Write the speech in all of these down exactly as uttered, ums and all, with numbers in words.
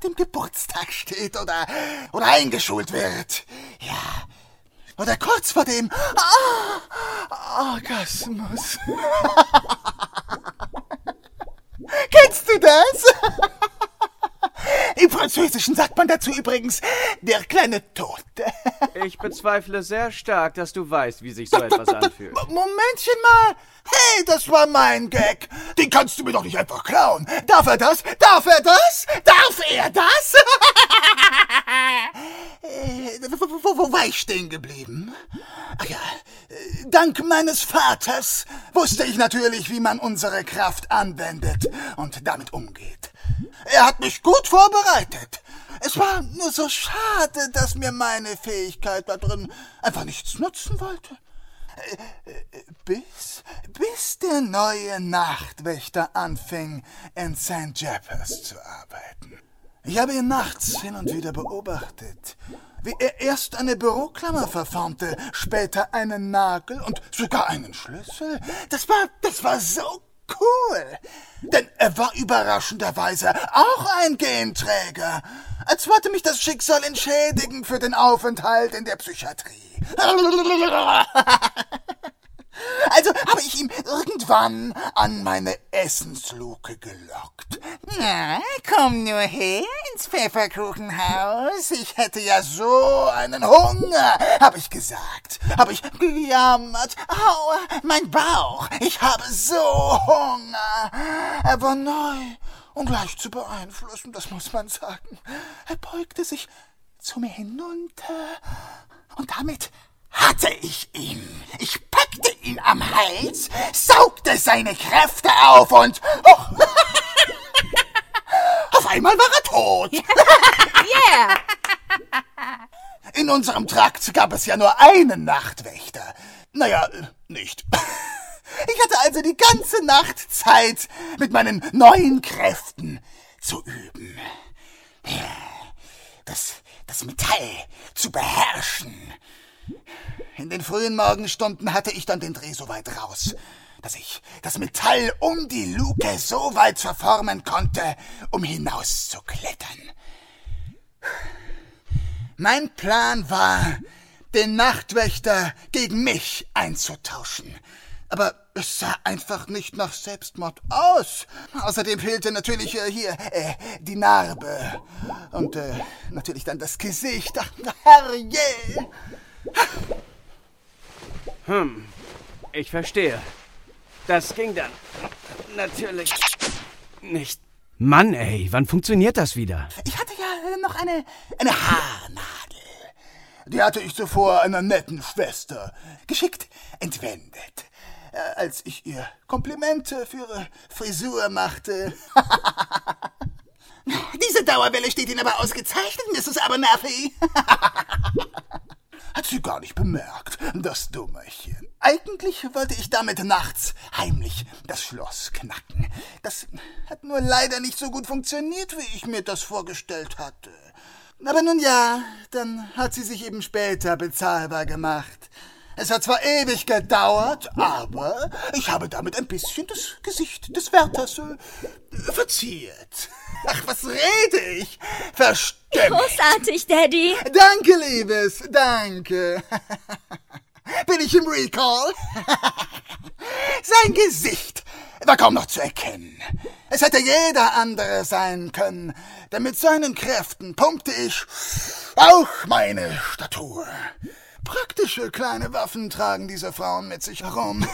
dem Geburtstag steht oder, oder eingeschult wird. Ja, oder kurz vor dem ah, Orgasmus. Kennst du das? Im Französischen sagt man dazu übrigens, der kleine Tote. Ich bezweifle sehr stark, dass du weißt, wie sich so etwas anfühlt. Momentchen mal. Hey, das war mein Gag. Den kannst du mir doch nicht einfach klauen. Darf er das? Darf er das? Darf er das? äh, wo, wo, wo war ich stehen geblieben? Ach ja, dank meines Vaters wusste ich natürlich, wie man unsere Kraft anwendet und damit umgeht. Er hat mich gut vorbereitet. Es war nur so schade, dass mir meine Fähigkeit da drin einfach nichts nutzen wollte. Bis, bis der neue Nachtwächter anfing, in Sankt Jappers zu arbeiten. Ich habe ihn nachts hin und wieder beobachtet, wie er erst eine Büroklammer verformte, später einen Nagel und sogar einen Schlüssel. Das war, das war so cool, denn er war überraschenderweise auch ein Genträger, als wollte mich das Schicksal entschädigen für den Aufenthalt in der Psychiatrie. Also habe ich ihm irgendwann an meine Essensluke gelockt. Na, komm nur her ins Pfefferkuchenhaus. Ich hätte ja so einen Hunger, habe ich gesagt. Habe ich gejammert. Aua, mein Bauch. Ich habe so Hunger. Er war neu und leicht zu beeinflussen, das muss man sagen. Er beugte sich zu mir hinunter und damit hatte ich ihn. Ich packte ihn am Hals, saugte seine Kräfte auf und oh, auf einmal war er tot. Yeah! In unserem Trakt gab es ja nur einen Nachtwächter. Naja, nicht. Ich hatte also die ganze Nacht Zeit, mit meinen neuen Kräften zu üben. Das, das Metall zu beherrschen. In den frühen Morgenstunden hatte ich dann den Dreh so weit raus, dass ich das Metall um die Luke so weit verformen konnte, um hinauszuklettern. Mein Plan war, den Nachtwächter gegen mich einzutauschen. Aber es sah einfach nicht nach Selbstmord aus. Außerdem fehlte natürlich äh, hier äh, die Narbe. Und äh, natürlich dann das Gesicht. Ach, herrje! Hm, ich verstehe. Das ging dann natürlich nicht. Mann, ey, wann funktioniert das wieder? Ich hatte ja noch eine, eine Haarnadel. Die hatte ich zuvor einer netten Schwester geschickt entwendet, als ich ihr Komplimente für ihre Frisur machte. Diese Dauerwelle steht Ihnen aber ausgezeichnet, Misses Abernathy. Hat sie gar nicht bemerkt, das Dummerchen. Eigentlich wollte ich damit nachts heimlich das Schloss knacken. Das hat nur leider nicht so gut funktioniert, wie ich mir das vorgestellt hatte. Aber nun ja, dann hat sie sich eben später bezahlbar gemacht. Es hat zwar ewig gedauert, aber ich habe damit ein bisschen das Gesicht des Wärters äh, verziert. Ach, was rede ich? Verstimmt. Großartig, Daddy. Danke, Liebes, danke. Bin ich im Recall? Sein Gesicht war kaum noch zu erkennen. Es hätte jeder andere sein können, denn mit seinen Kräften pumpte ich auch meine Statur. Praktische kleine Waffen tragen diese Frauen mit sich herum.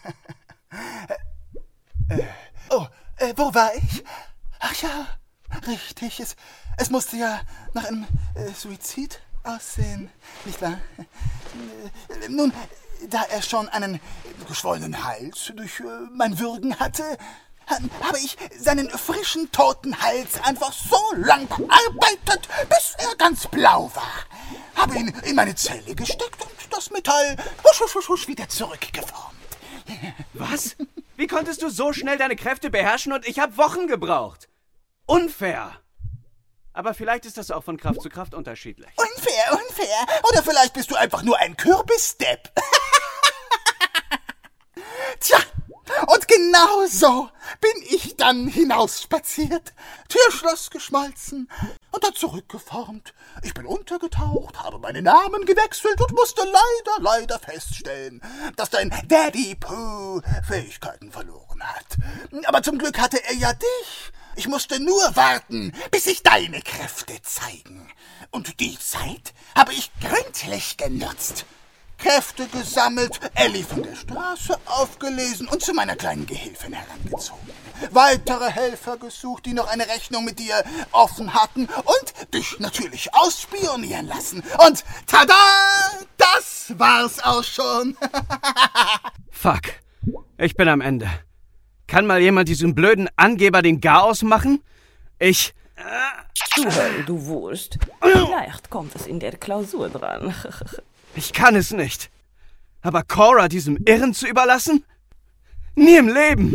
äh, oh, äh, wo war ich? Ach ja, richtig. Es, es musste ja nach einem äh, Suizid aussehen, nicht wahr? Äh, nun, da er schon einen geschwollenen Hals durch äh, mein Würgen hatte, habe ich seinen frischen, toten Hals einfach so lang bearbeitet, bis er ganz blau war. Habe ihn in meine Zelle gesteckt und das Metall husch, husch, husch, husch wieder zurückgeformt. Was? Wie konntest du so schnell deine Kräfte beherrschen und ich habe Wochen gebraucht? Unfair. Aber vielleicht ist das auch von Kraft zu Kraft unterschiedlich. Unfair, unfair. Oder vielleicht bist du einfach nur ein Kürbisdepp. Tja, Und genau so bin ich dann hinausspaziert, Türschloss geschmolzen und dann zurückgeformt. Ich bin untergetaucht, habe meinen Namen gewechselt und musste leider, leider feststellen, dass dein Daddy Pooh Fähigkeiten verloren hat. Aber zum Glück hatte er ja dich. Ich musste nur warten, bis sich deine Kräfte zeigen. Und die Zeit habe ich gründlich genutzt. Kräfte gesammelt, Ellie von der Straße aufgelesen und zu meiner kleinen Gehilfin herangezogen. Weitere Helfer gesucht, die noch eine Rechnung mit dir offen hatten und dich natürlich ausspionieren lassen. Und tada! Das war's auch schon. Fuck. Ich bin am Ende. Kann mal jemand diesem blöden Angeber den Garaus machen? Ich... Du, du Wurst. Vielleicht kommt es in der Klausur dran. Ich kann es nicht. Aber Cora diesem Irren zu überlassen? Nie im Leben.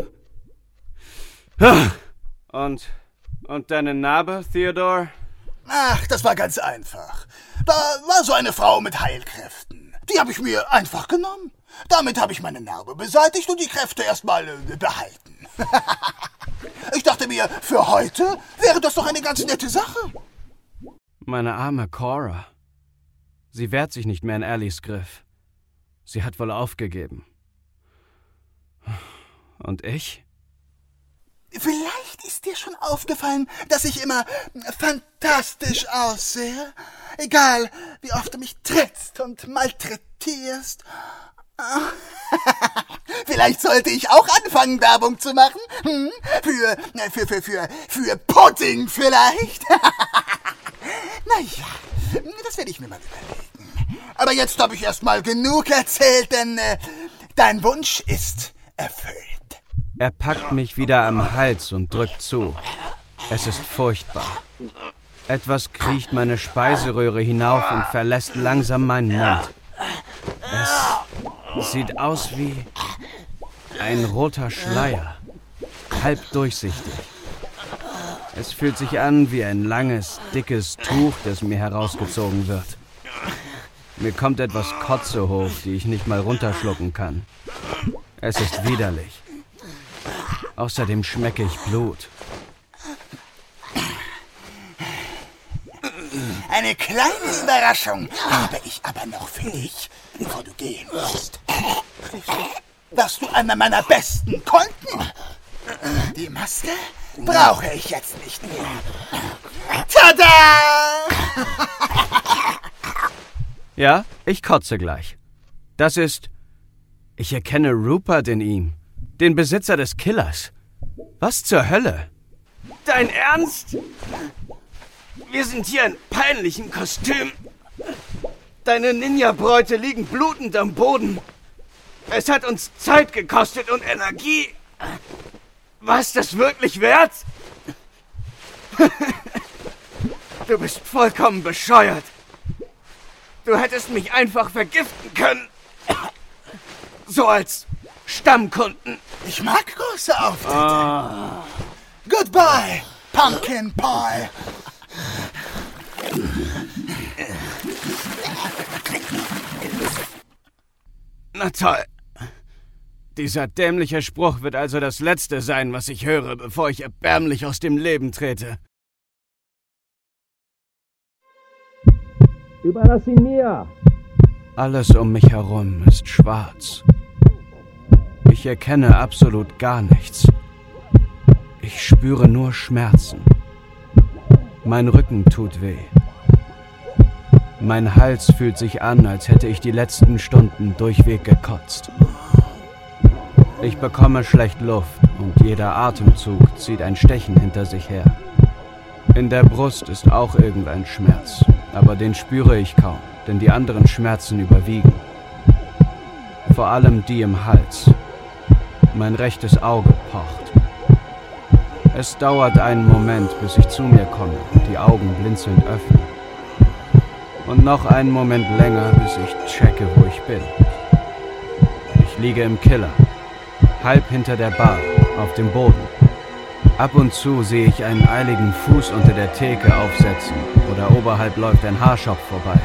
Und, und deine Narbe, Theodore? Ach, das war ganz einfach. Da war so eine Frau mit Heilkräften. Die habe ich mir einfach genommen. Damit habe ich meine Narbe beseitigt und die Kräfte erstmal äh, behalten. Ich dachte mir, für heute wäre das doch eine ganz nette Sache. Meine arme Cora. Sie wehrt sich nicht mehr in Ellies Griff. Sie hat wohl aufgegeben. Und ich? Vielleicht ist dir schon aufgefallen, dass ich immer fantastisch aussehe. Egal, wie oft du mich trittst und malträtierst. Vielleicht sollte ich auch anfangen, Werbung zu machen. Hm? Für, für, für, für, für Pudding vielleicht. Naja, das werde ich mir mal überlegen. Aber jetzt habe ich erst mal genug erzählt, denn äh, dein Wunsch ist erfüllt. Er packt mich wieder am Hals und drückt zu. Es ist furchtbar. Etwas kriecht meine Speiseröhre hinauf und verlässt langsam meinen Mund. Es sieht aus wie ein roter Schleier, halb durchsichtig. Es fühlt sich an wie ein langes, dickes Tuch, das mir herausgezogen wird. Mir kommt etwas Kotze hoch, die ich nicht mal runterschlucken kann. Es ist widerlich. Außerdem schmecke ich Blut. Eine kleine Überraschung habe ich aber noch für dich, bevor du gehen musst. Dass du einer meiner besten Kunden. Die Maske brauche ich jetzt nicht mehr. Tada! Ja, ich kotze gleich. Das ist... Ich erkenne Rupert in ihm. Den Besitzer des Killers. Was zur Hölle? Dein Ernst? Wir sind hier in peinlichem Kostüm. Deine Ninja-Bräute liegen blutend am Boden. Es hat uns Zeit gekostet und Energie. War es das wirklich wert? Du bist vollkommen bescheuert. Du hättest mich einfach vergiften können. So als Stammkunden. Ich mag große Auftritte. Ah. Goodbye, Pumpkin Pie. Na toll. Dieser dämliche Spruch wird also das Letzte sein, was ich höre, bevor ich erbärmlich aus dem Leben trete. Überlass ihn mir! Alles um mich herum ist schwarz. Ich erkenne absolut gar nichts. Ich spüre nur Schmerzen. Mein Rücken tut weh. Mein Hals fühlt sich an, als hätte ich die letzten Stunden durchweg gekotzt. Ich bekomme schlecht Luft und jeder Atemzug zieht ein Stechen hinter sich her. In der Brust ist auch irgendein Schmerz, aber den spüre ich kaum, denn die anderen Schmerzen überwiegen. Vor allem die im Hals. Mein rechtes Auge pocht. Es dauert einen Moment, bis ich zu mir komme, die Augen blinzelnd öffne. Und noch einen Moment länger, bis ich checke, wo ich bin. Ich liege im Killer, halb hinter der Bar, auf dem Boden. Ab und zu sehe ich einen eiligen Fuß unter der Theke aufsetzen oder oberhalb läuft ein Haarschopf vorbei.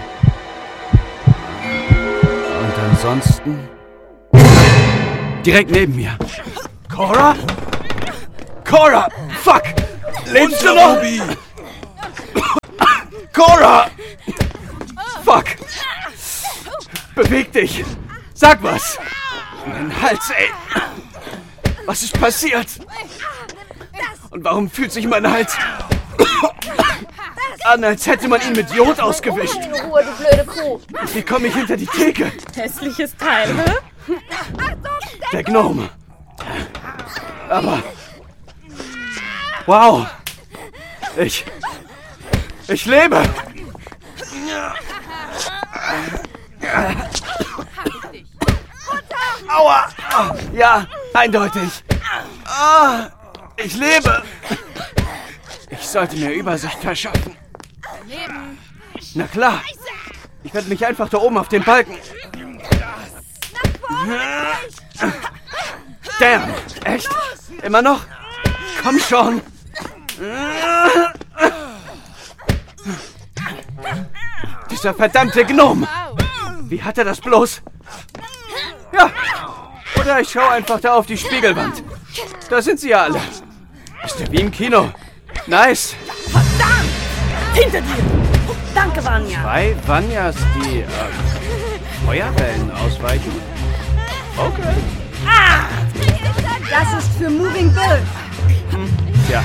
Und ansonsten... Direkt neben mir. Cora? Cora! Fuck! Lebst du noch? Ruby! Cora! Fuck! Beweg dich! Sag was! Mein Hals, ey! Was ist passiert? Und warum fühlt sich mein Hals an, als hätte man ihn mit Jod ausgewischt? In Ruhe, du blöde Kuh. Wie komme ich hinter die Theke? Hässliches Teil, hä? Der Gnome. Aber... Wow! Ich... Ich lebe! Aua! Ja, eindeutig. Ah, ich lebe. Ich sollte mir Übersicht verschaffen. Na klar. Ich werde mich einfach da oben auf den Balken. Damn, echt? Immer noch? Komm schon. Dieser verdammte Gnome. Wie hat er das bloß? Ja. Oder ich schaue einfach da auf die Spiegelwand. Da sind sie ja alle. Ist ja wie im Kino. Nice. Verdammt! Hinter dir! Danke, Vanya. Zwei Vanyas, die äh, Feuerwellen ausweichen. Okay. Ah! Das ist für Moving Bill. Hm. Tja.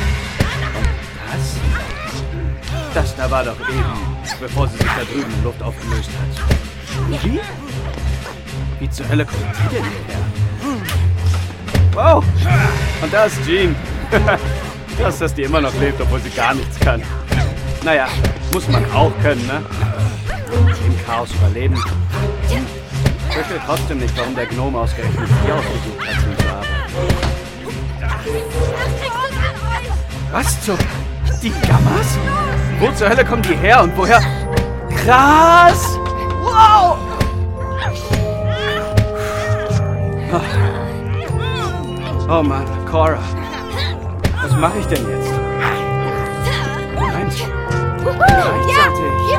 Und das? Das da war doch eben, bevor sie sich da drüben in Luft aufgelöst hat. Wie? Wie zur Hölle kommt die denn hierher? Wow! Und da ist Jean. Krass, dass die immer noch lebt, obwohl sie gar nichts kann. Naja, muss man auch können, ne? Im Chaos überleben. Ich verstehe trotzdem nicht, warum der Gnome ausgerechnet hier ausgesucht hat, zum Arbeiten. Was zur... Die Gammas? Wo zur Hölle kommen die her und woher... Krass! Wow! Oh Mann, Cora. Was mache ich denn jetzt? Moment. Vielleicht sollte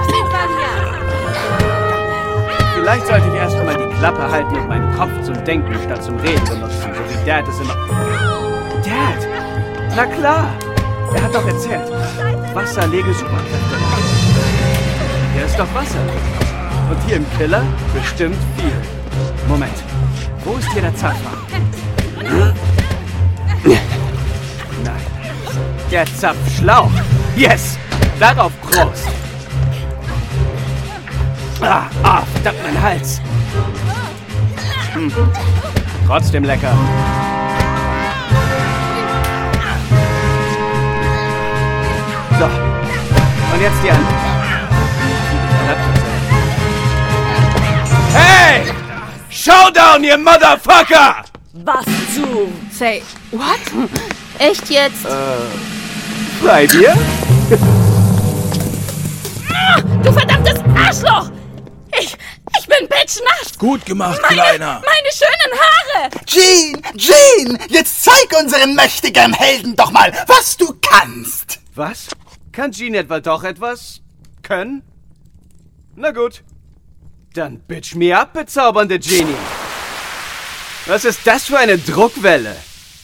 ich... Vielleicht sollte ich erst mal die Klappe halten und meinen Kopf zum Denken statt zum Reden benutzen, so wie Dad es immer... Dad! Na klar! Er hat doch erzählt, Wasser lege Superkräfte. Hier ist doch Wasser. Und hier im Keller bestimmt viel. Moment, wo ist hier der Zapfhahn? Nein. Der Zapfschlauch. Yes! Darauf Prost! Ah, ah, verdammt, mein Hals. Hm. Trotzdem lecker. So. Und jetzt die andere. Hey! Showdown, ihr Motherfucker! Was zu? Say, what? Echt jetzt? Äh, bei dir? Ah, du verdammtes Arschloch! Ich, ich bin bitchnass! Gut gemacht, meine, Kleiner! Meine schönen Haare! Jean, Jean, jetzt zeig unseren mächtigen Helden doch mal, was du kannst! Was? Kann Jean etwa doch etwas können? Na gut. Dann bitch me up, bezaubernde Genie. Was ist das für eine Druckwelle?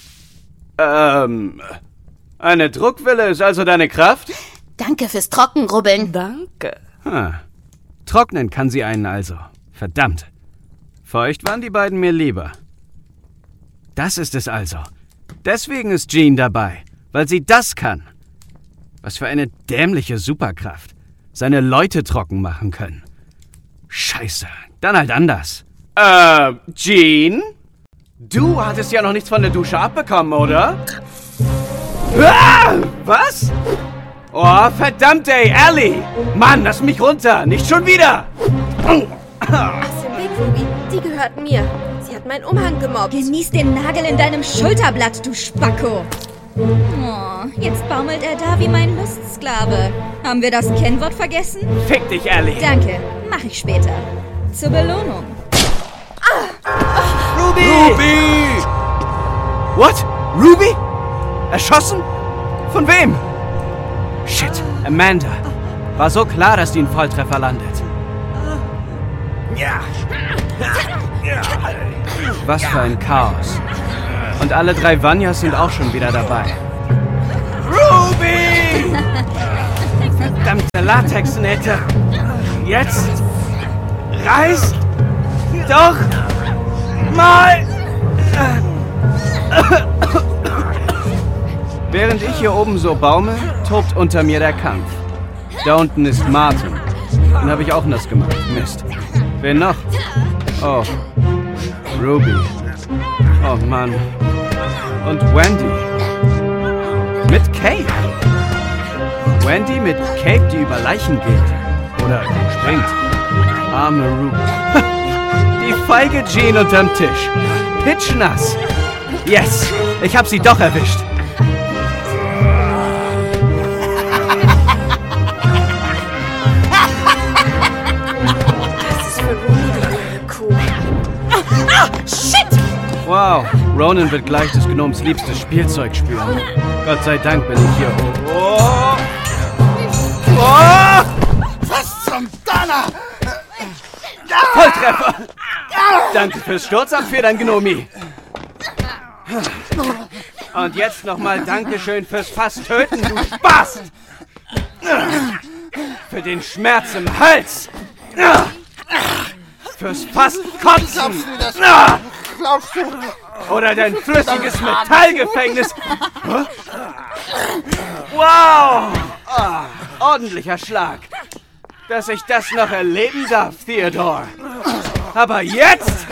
Ähm, eine Druckwelle ist also deine Kraft? Danke fürs Trockenrubbeln. Danke. Hm. Trocknen kann sie einen also. Verdammt. Feucht waren die beiden mir lieber. Das ist es also. Deswegen ist Jean dabei, weil sie das kann. Was für eine dämliche Superkraft. Seine Leute trocken machen können. Scheiße, dann halt anders. Äh, Jean? Du hattest ja noch nichts von der Dusche abbekommen, oder? Ah, was? Oh, verdammt, ey, Ellie! Mann, lass mich runter! Nicht schon wieder! Aus dem Weg, Ruby. Die gehört mir. Sie hat meinen Umhang gemobbt. Genieß den Nagel in deinem Schulterblatt, du Spacko. Oh, jetzt baumelt er da wie mein Lustsklave. Haben wir das Kennwort vergessen? Fick dich, Ellie! Danke, mach ich später. Zur Belohnung. Ruby! Ruby! What? Ruby? Erschossen? Von wem? Shit, Amanda. War so klar, dass die einen Volltreffer landet. Was für ein Chaos. Und alle drei Vanyas sind auch schon wieder dabei. Ruby! Verdammte Latexnähte! Jetzt reißt doch mal! Während ich hier oben so baume, tobt unter mir der Kampf. Da unten ist Martin. Den habe ich auch nass gemacht. Mist. Wen noch? Oh. Ruby. Oh Mann. Und Wendy. Mit Cape. Wendy mit Cape, die über Leichen geht. Oder springt. Arme Ruby. Die feige Jean unterm Tisch. Pitschnass. Yes, ich hab sie doch erwischt. Das ist für Ruby eine Kuh. Ah, shit! Wow, Ronan wird gleich des Gnoms liebstes Spielzeug spüren. Gott sei Dank bin ich hier. Oh! Oh! Was zum Donner? Volltreffer! Danke fürs Sturzabfedern, Gnomi. Und jetzt nochmal Dankeschön fürs Fast-Töten, du Spast! Für den Schmerz im Hals! Fürs Fast-Kotzen! Glaubst du das? Glaubst du? Oder dein flüssiges Metallgefängnis! Wow! Ah, ordentlicher Schlag! Dass ich das noch erleben darf, Theodore! Aber jetzt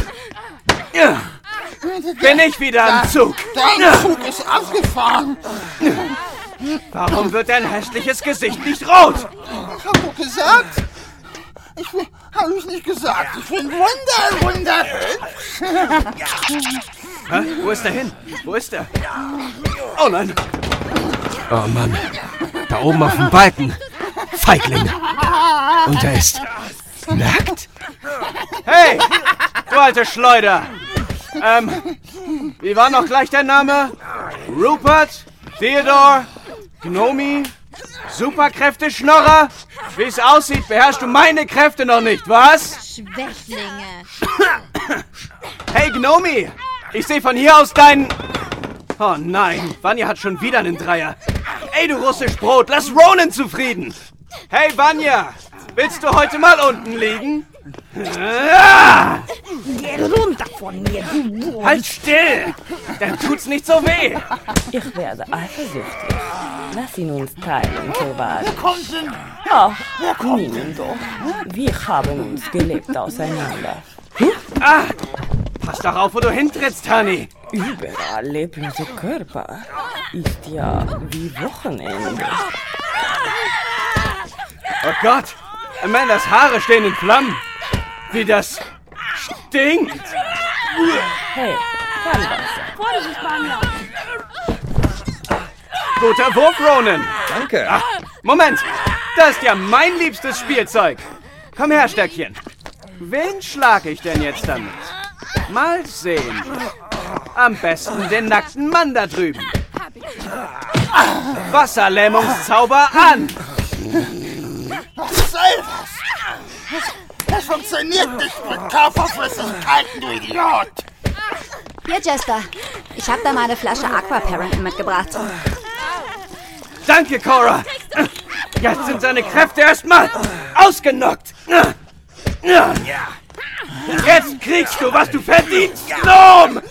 bin ich wieder am Zug! Dein Zug ist abgefahren! Warum wird dein hässliches Gesicht nicht rot? Ich hab doch gesagt! Ich hab ich nicht gesagt! Ich bin wunder, wunderhübsch! Hä? Wo ist er hin? Wo ist er? Oh nein! Oh Mann! Da oben auf dem Balken! Feigling! Und er ist nackt? Hey! Du alte Schleuder! Ähm, wie war noch gleich dein Name? Rupert? Theodore? Gnomi? Superkräfte-Schnorrer? Wie es aussieht, beherrschst du meine Kräfte noch nicht, was? Schwächlinge. Hey, Gnomi! Ich sehe von hier aus deinen... Oh nein, Vanya hat schon wieder einen Dreier. Ey, du russisch Brot, lass Ronan zufrieden! Hey, Vanya! Willst du heute mal unten liegen? Ah! Geh runter von mir, du Wurm. Halt still! Dann tut's nicht so weh! Ich werde eifersüchtig. Lass ihn uns teilen, Torvald. Ach, nimm doch. Wir haben uns gelebt auseinander. Ah! Pass doch auf, wo du hintrittst, Honey! Überall leblose Körper. Ist ja wie Wochenende. Oh Gott! Amandas Haare stehen in Flammen! Wie das stinkt! Hey, Fallwasser. Guter Wurf, Ronan! Danke. Ach, Moment! Das ist ja mein liebstes Spielzeug! Komm her, Stöckchen! Wen schlag ich denn jetzt damit? Mal sehen. Am besten den nackten Mann da drüben. Wasserlähmungszauber an! Was soll das? Das funktioniert nicht mit Körperflüssigkeiten, du Idiot! Hier, Jester. Ich hab da mal eine Flasche Aquaparent mitgebracht. Danke, Cora! Jetzt sind seine Kräfte erstmal ausgenockt! Jetzt kriegst du, was du verdienst, Gnome!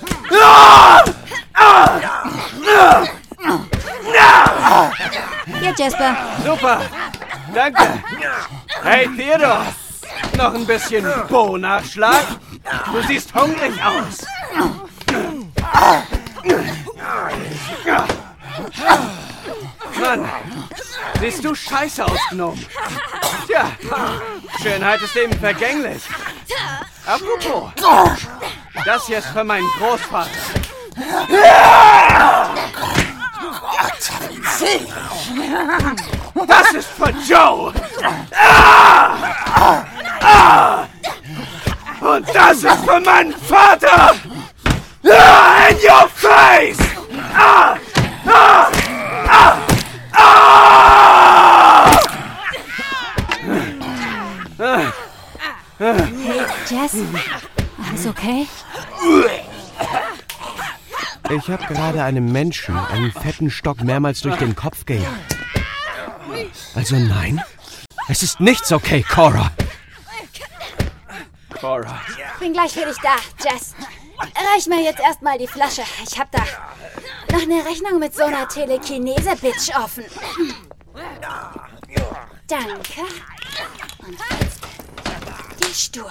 Hier, Jasper. Super! Danke! Hey, Theodor! Noch ein bisschen Bo-Nachschlag? Du siehst hungrig aus! Mann, siehst du scheiße aus, Gnome? Tja, Schönheit ist eben vergänglich. Apropos, das hier ist für meinen Großvater. Das ist für Joe! Und das ist für meinen Vater! In your face! Hey, Jess. Alles okay? Ich habe gerade einem Menschen einen fetten Stock mehrmals durch den Kopf gejagt. Also nein, es ist nichts okay, Cora. Cora. Bin gleich für dich da, Jess. Reich mir jetzt erstmal die Flasche. Ich hab da noch eine Rechnung mit so einer Telekinese-Bitch offen. Danke. Und jetzt den Stuhl.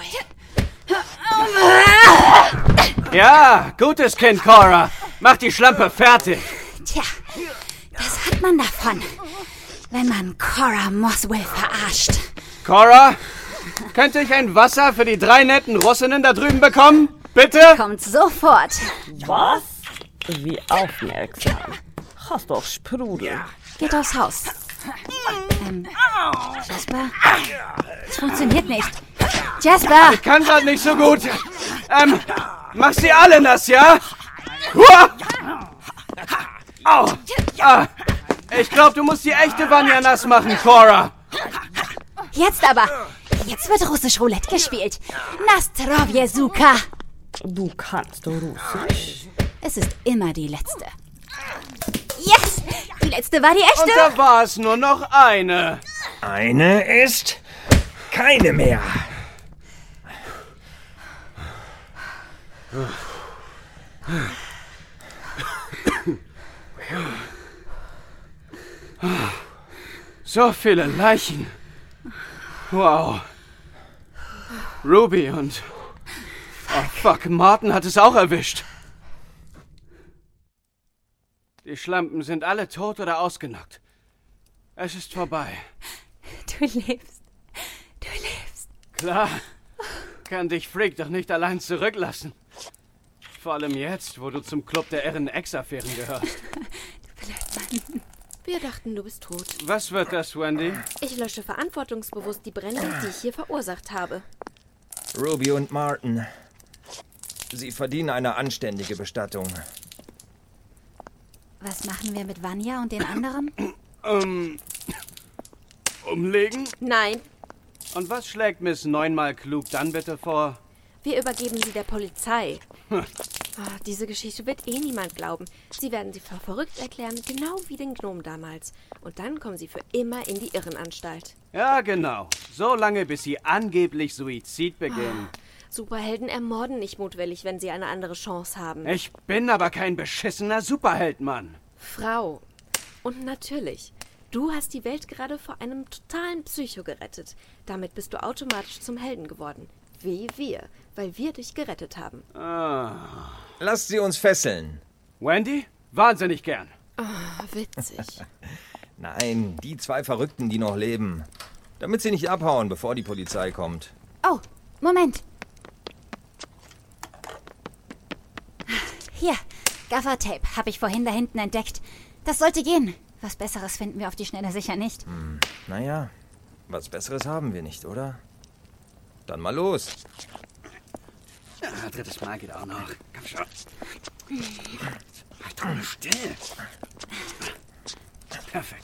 Ja, gutes Kind, Cora. Mach die Schlampe fertig. Tja, das hat man davon, wenn man Cora Moswell verarscht. Cora, könnte ich ein Wasser für die drei netten Russinnen da drüben bekommen? Bitte? Kommt sofort. Was? Wie aufmerksam. Hast doch Sprudel. Geht aufs Haus. Ähm, Jasper? Das funktioniert nicht. Jasper! Ich kann grad nicht so gut. Ähm, mach sie alle nass, ja? Hua! Au! Ah, ich glaube, du musst die echte Vanya nass machen, Cora. Jetzt aber. Jetzt wird russisch Roulette gespielt. Nastrovje Suka. Du kannst Russisch. Es ist immer die letzte. Yes! Die letzte war die echte. Und da war es nur noch eine. Eine ist keine mehr. So viele Leichen. Wow. Ruby und... Oh fuck, Martin hat es auch erwischt. Die Schlampen sind alle tot oder ausgenockt. Es ist vorbei. Du lebst. Du lebst. Klar. Kann dich Freak doch nicht allein zurücklassen. Vor allem jetzt, wo du zum Club der irren Ex-Affären gehörst. Du Blödmann. Wir dachten, du bist tot. Was wird das, Wendy? Ich lösche verantwortungsbewusst die Brände, die ich hier verursacht habe. Ruby und Martin. Sie verdienen eine anständige Bestattung. Was machen wir mit Vanya und den anderen? Ähm... Umlegen? Nein, Und was schlägt Miss Neunmal klug dann bitte vor? wir übergeben sie der Polizei. Ah, diese Geschichte wird eh niemand glauben. Sie werden sie für verrückt erklären, genau wie den Gnom damals. Und dann kommen sie für immer in die Irrenanstalt. Ja, genau. So lange, bis sie angeblich Suizid begehen. Superhelden ermorden nicht mutwillig, wenn sie eine andere Chance haben. Ich bin aber kein beschissener Superheld, Mann. Frau. Und natürlich, du hast die Welt gerade vor einem totalen Psycho gerettet. Damit bist du automatisch zum Helden geworden. Wie wir, weil wir dich gerettet haben. Ah. Lasst sie uns fesseln. Wendy? Wahnsinnig gern. Ah, witzig. Nein, die zwei Verrückten, die noch leben. Damit sie nicht abhauen, bevor die Polizei kommt. Oh, Moment. Hier, Gaffertape habe ich vorhin da hinten entdeckt. Das sollte gehen. Was Besseres finden wir auf die Schnelle sicher nicht. Hm, naja, was Besseres haben wir nicht, oder? Dann mal los. Ja, drittes Mal geht auch noch. Komm schon. Halt doch mal still. Perfekt.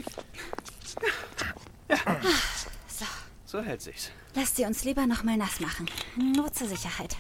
Ja. So, So hält sich's. lasst sie uns lieber noch mal nass machen. Nur zur Sicherheit.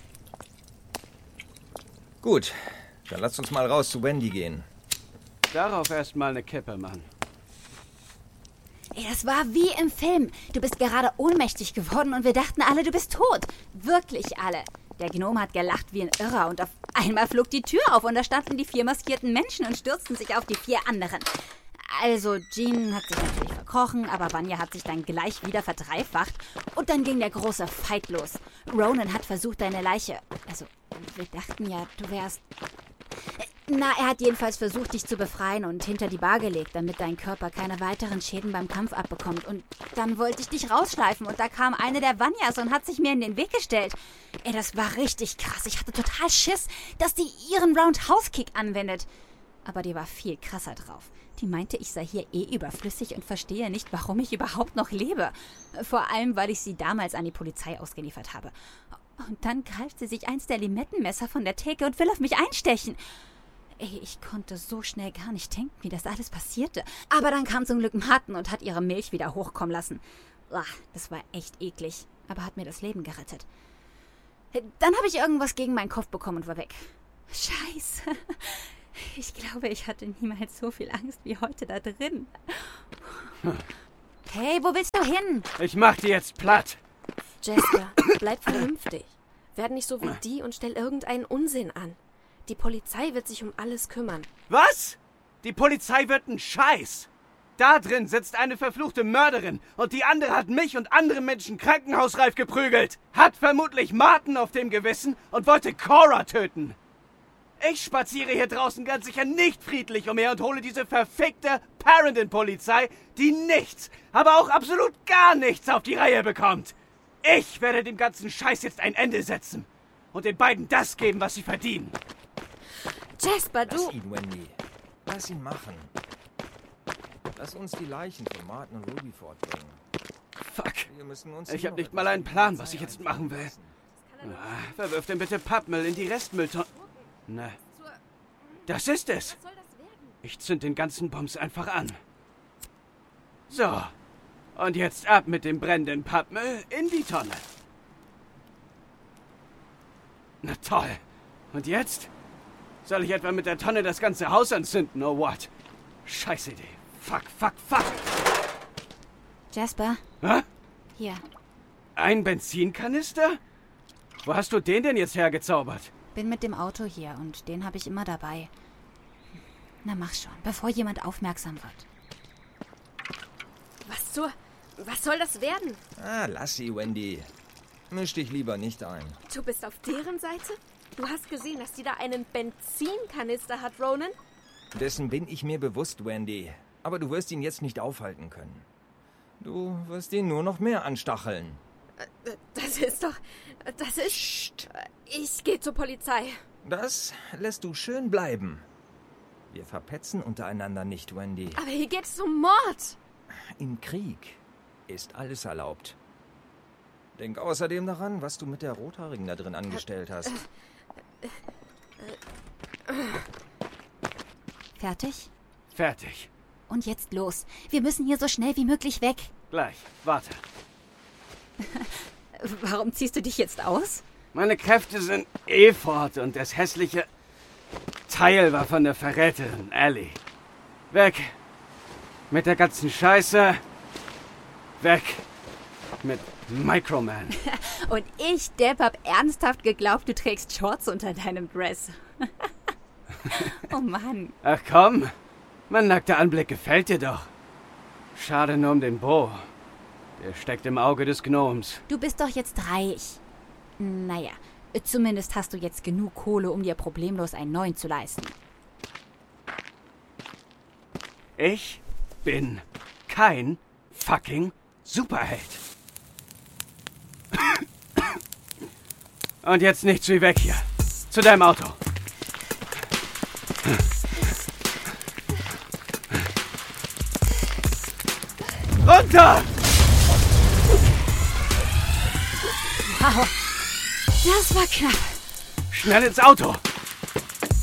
Gut, dann lasst uns mal raus zu Wendy gehen. Darauf erstmal eine Kippe, Mann. Ey, das war wie im Film. Du bist gerade ohnmächtig geworden und wir dachten alle, du bist tot. Wirklich alle. Der Gnome hat gelacht wie ein Irrer und auf einmal flog die Tür auf und da standen die vier maskierten Menschen und stürzten sich auf die vier anderen. Also, Jean hat sich natürlich verkrochen, aber Vanya hat sich dann gleich wieder verdreifacht und dann ging der große Fight los. Ronan hat versucht, deine Leiche... Also, wir dachten ja, du wärst... Na, er hat jedenfalls versucht, dich zu befreien und hinter die Bar gelegt, damit dein Körper keine weiteren Schäden beim Kampf abbekommt. Und dann wollte ich dich rausschleifen und da kam eine der Vanyas und hat sich mir in den Weg gestellt. Ey, das war richtig krass. Ich hatte total Schiss, dass die ihren Roundhouse-Kick anwendet. Aber die war viel krasser drauf. Die meinte, ich sei hier eh überflüssig und verstehe nicht, warum ich überhaupt noch lebe. Vor allem, weil ich sie damals an die Polizei ausgeliefert habe. Und dann greift sie sich eins der Limettenmesser von der Theke und will auf mich einstechen. Ey, ich konnte so schnell gar nicht denken, wie das alles passierte. Aber dann kam zum Glück Martin und hat ihre Milch wieder hochkommen lassen. Uah, das war echt eklig, aber hat mir das Leben gerettet. Dann habe ich irgendwas gegen meinen Kopf bekommen und war weg. Scheiße. Ich glaube, ich hatte niemals so viel Angst wie heute da drin. Hey, wo willst du hin? Ich mach die jetzt platt. Jasper, bleib vernünftig. Werd nicht so wie die und stell irgendeinen Unsinn an. Die Polizei wird sich um alles kümmern. Was? Die Polizei wird ein Scheiß. Da drin sitzt eine verfluchte Mörderin und die andere hat mich und andere Menschen krankenhausreif geprügelt. Hat vermutlich Martin auf dem Gewissen und wollte Cora töten. Ich spaziere hier draußen ganz sicher nicht friedlich umher und hole diese verfickte Parenton-Polizei, die nichts, aber auch absolut gar nichts auf die Reihe bekommt. Ich werde dem ganzen Scheiß jetzt ein Ende setzen und den beiden das geben, was sie verdienen. Jasper, du... Lass ihn, Wendy. Lass ihn machen. Lass uns die Leichen von Martin und Ruby fortbringen. Fuck. Wir müssen uns Ich habe nicht mal einen Plan, was ich jetzt machen will. Na, verwirf denn bitte Pappmüll in die Restmülltonne. Ne. Das ist es. Ich zünd den ganzen Bums einfach an. So. Und jetzt ab mit dem brennenden Pappmüll in die Tonne. Na toll. Und jetzt? Soll ich etwa mit der Tonne das ganze Haus anzünden, or what? Scheiß Idee. Fuck, fuck, fuck. Jasper? Hä? Hier. Ein Benzinkanister? Wo hast du den denn jetzt hergezaubert? Bin mit dem Auto hier und den habe ich immer dabei. Na mach schon, bevor jemand aufmerksam wird. Was zur... Was soll das werden? Ah, lass sie, Wendy. Misch dich lieber nicht ein. Du bist auf deren Seite? Du hast gesehen, dass die da einen Benzinkanister hat, Ronan? Dessen bin ich mir bewusst, Wendy. Aber du wirst ihn jetzt nicht aufhalten können. Du wirst ihn nur noch mehr anstacheln. Das ist doch... Das ist... Psst. Ich gehe zur Polizei. Das lässt du schön bleiben. Wir verpetzen untereinander nicht, Wendy. Aber hier geht es um Mord. Im Krieg ist alles erlaubt. Denk außerdem daran, was du mit der Rothaarigen da drin angestellt hast. Fertig? Fertig. Und jetzt los. Wir müssen hier so schnell wie möglich weg. Gleich. Warte. Warum ziehst du dich jetzt aus? Meine Kräfte sind eh fort und das hässliche Teil war von der Verräterin Ellie. Weg. Mit der ganzen Scheiße. Weg. Mit Microman. Und ich, Depp, hab ernsthaft geglaubt, du trägst Shorts unter deinem Dress. Oh Mann. Ach komm. Mein nackter Anblick gefällt dir doch. Schade nur um den Bo. Der steckt im Auge des Gnoms. Du bist doch jetzt reich. Naja, zumindest hast du jetzt genug Kohle, um dir problemlos einen neuen zu leisten. Ich bin kein fucking Superheld. Und jetzt nichts wie weg hier. Zu deinem Auto. Runter! Wow, das war knapp. Schnell ins Auto!